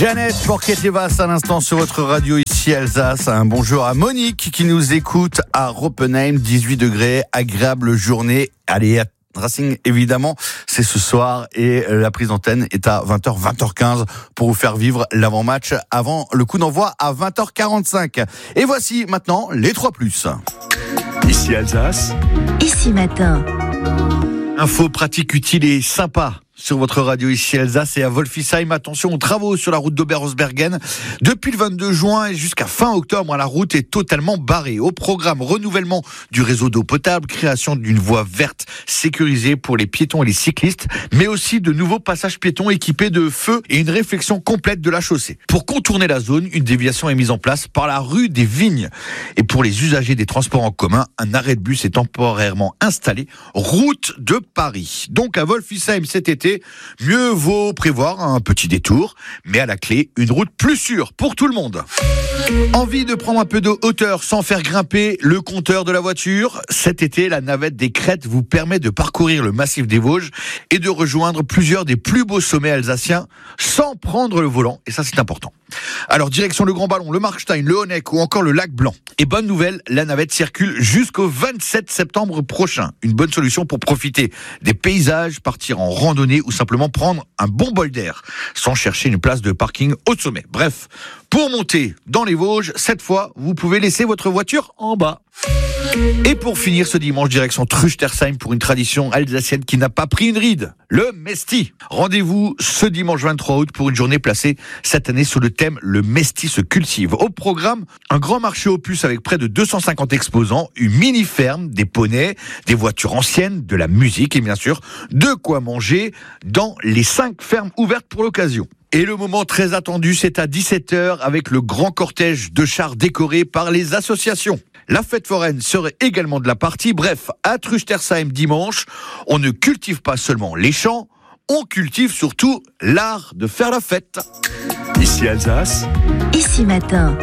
Jeannette Porquet-Evas à l'instant sur votre radio ici Alsace. Un bonjour à Monique qui nous écoute à Roppenheim, 18 degrés, agréable journée. Allez, Racing évidemment, c'est ce soir et la prise d'antenne est à 20h, 20h15 pour vous faire vivre l'avant-match avant le coup d'envoi à 20h45. Et voici maintenant les 3+. Ici Alsace. Ici matin. Info pratique, utile et sympa sur votre radio ici Alsace et à Wolfisheim. Attention aux travaux sur la route d'Oberhausbergen. Depuis le 22 juin et jusqu'à fin octobre, la route est totalement barrée. Au programme, renouvellement du réseau d'eau potable, création d'une voie verte sécurisée pour les piétons et les cyclistes, mais aussi de nouveaux passages piétons équipés de feux et une réflexion complète de la chaussée. Pour contourner la zone, une déviation est mise en place par la rue des Vignes. Et pour les usagers des transports en commun, un arrêt de bus est temporairement installé, route de Paris. Donc à Wolfisheim cet été, mieux vaut prévoir un petit détour, mais à la clé, une route plus sûre pour tout le monde. Envie de prendre un peu de hauteur sans faire grimper le compteur de la voiture? Cet été, la navette des Crêtes vous permet de parcourir le massif des Vosges et de rejoindre plusieurs des plus beaux sommets alsaciens sans prendre le volant, et ça c'est important. Alors direction le Grand Ballon, le Markstein, le Honeck ou encore le Lac Blanc. Et bonne nouvelle, la navette circule jusqu'au 27 septembre prochain. Une bonne solution pour profiter des paysages, partir en randonnée ou simplement prendre un bon bol d'air sans chercher une place de parking au sommet. Bref, pour monter dans les Vosges, cette fois, vous pouvez laisser votre voiture en bas. Et pour finir ce dimanche, direction Truchtersheim pour une tradition alsacienne qui n'a pas pris une ride, le Mesti. Rendez-vous ce dimanche 23 août pour une journée placée cette année sous le thème Le Mesti se cultive. Au programme, un grand marché aux puces avec près de 250 exposants, une mini-ferme, des poneys, des voitures anciennes, de la musique et bien sûr, de quoi manger dans les 5 fermes ouvertes pour l'occasion. Et le moment très attendu, c'est à 17h avec le grand cortège de chars décorés par les associations. La fête foraine serait également de la partie. Bref, à Truchtersheim dimanche, on ne cultive pas seulement les champs, on cultive surtout l'art de faire la fête. Ici Alsace. Ici matin.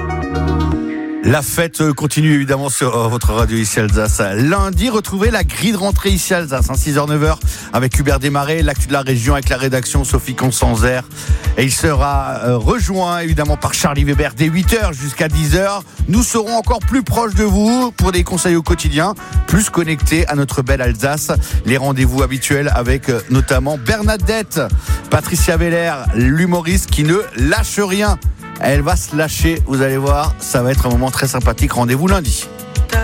La fête continue évidemment sur votre radio ici Alsace. Lundi, retrouvez la grille de rentrée ici Alsace, 6h-9h avec Hubert Desmarais, l'actu de la région avec la rédaction Sophie Constanzer. Et il sera rejoint évidemment par Charlie Weber dès 8h jusqu'à 10h. Nous serons encore plus proches de vous pour des conseils au quotidien, plus connectés à notre belle Alsace. Les rendez-vous habituels avec notamment Bernadette, Patricia Veller, l'humoriste qui ne lâche rien. Elle va se lâcher, vous allez voir, ça va être un moment très sympathique. Rendez-vous lundi.